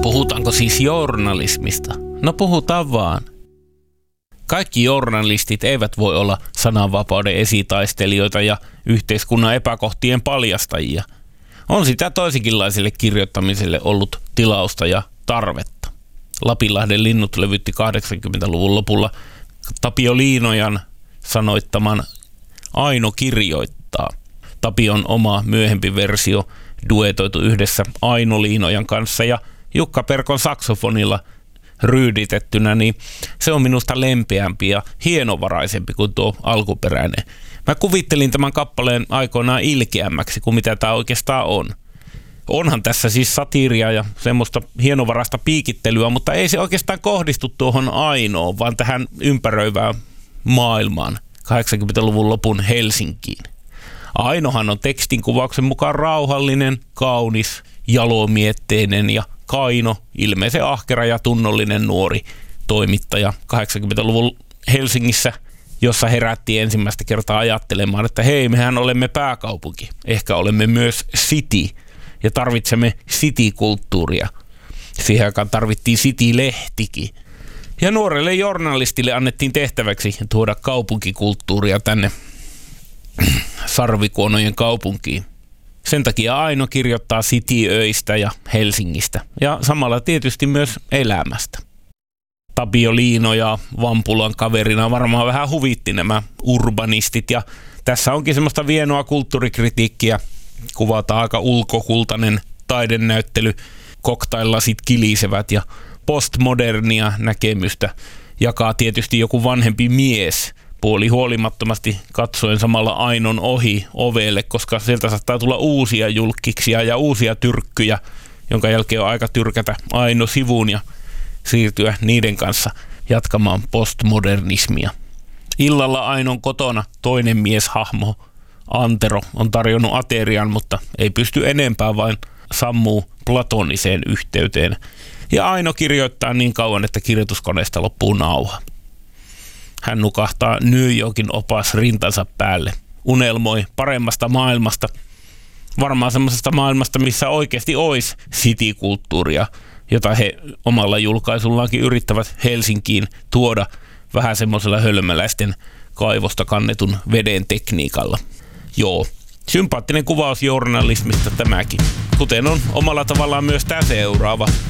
Puhutaanko siis journalismista? No puhutaan vaan. Kaikki journalistit eivät voi olla sananvapauden esitaistelijoita ja yhteiskunnan epäkohtien paljastajia. On sitä toisenkinlaiselle kirjoittamiselle ollut tilausta ja tarvetta. Lapinlahden linnut levytti 80-luvun lopulla Tapio Liinojan sanoittaman Aino kirjoittaa. Tapion oma myöhempi versio duetoitu yhdessä Aino Liinojan kanssa ja Jukka Perkon saksofonilla ryyditettynä, niin se on minusta lempeämpi ja hienovaraisempi kuin tuo alkuperäinen. Mä kuvittelin tämän kappaleen aikoinaan ilkeämmäksi kuin mitä tämä oikeastaan on. Onhan tässä siis satiiria ja semmoista hienovaraista piikittelyä, mutta ei se oikeastaan kohdistu tuohon Ainoon, vaan tähän ympäröivään maailmaan 80-luvun lopun Helsinkiin. Ainohan on tekstin kuvauksen mukaan rauhallinen, kaunis, jalomietteinen ja kaino, ilmeisen ahkera ja tunnollinen nuori toimittaja 80-luvun Helsingissä, jossa herättiin ensimmäistä kertaa ajattelemaan, että hei, mehän olemme pääkaupunki, ehkä olemme myös city ja tarvitsemme city-kulttuuria. Siihen aikaan tarvittiin city-lehtikin. Ja nuorelle journalistille annettiin tehtäväksi tuoda kaupunkikulttuuria tänne sarvikuonojen kaupunkiin. Sen takia Aino kirjoittaa cityöistä ja Helsingistä ja samalla tietysti myös elämästä. Tapio Liino ja Vampulan kaverina varmaan vähän huvitti nämä urbanistit ja tässä onkin semmoista vienoa kulttuurikritiikkiä. Kuvataan aika ulkokultainen taidenäyttely, cocktail-lasit kilisevät ja postmodernia näkemystä jakaa tietysti joku vanhempi mies puoli huolimattomasti katsoen samalla Ainon ohi ovelle, koska sieltä saattaa tulla uusia julkkiksia ja uusia tyrkkyjä, jonka jälkeen on aika tyrkätä Aino sivuun ja siirtyä niiden kanssa jatkamaan postmodernismia. Illalla Ainon kotona toinen mieshahmo, Antero, on tarjonnut aterian, mutta ei pysty enempää, vain sammuu platoniseen yhteyteen. Ja Aino kirjoittaa niin kauan, että kirjoituskoneesta loppuu nauha. Hän nukahtaa New Yorkin opas rintansa päälle. Unelmoi paremmasta maailmasta. Varmaan semmoisesta maailmasta, missä oikeasti olisi city-kulttuuria, jota he omalla julkaisullaankin yrittävät Helsinkiin tuoda vähän semmoisella hölmöläisten kaivosta kannetun veden tekniikalla. Joo, sympaattinen kuvaus journalismista tämäkin. Kuten on omalla tavallaan myös tämä seuraava.